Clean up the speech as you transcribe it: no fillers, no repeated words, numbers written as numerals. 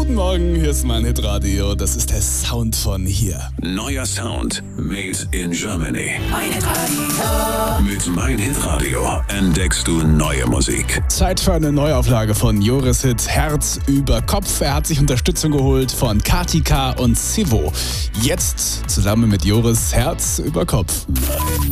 Guten Morgen, hier ist mein Hitradio. Das ist der Sound von hier. Neuer Sound made in Germany. Mein Hitradio. Mit Mein Hitradio entdeckst du neue Musik. Zeit für eine Neuauflage von Joris Hit Herz über Kopf. Er hat sich Unterstützung geholt von Katika und Sivo. Jetzt zusammen mit Joris Herz über Kopf.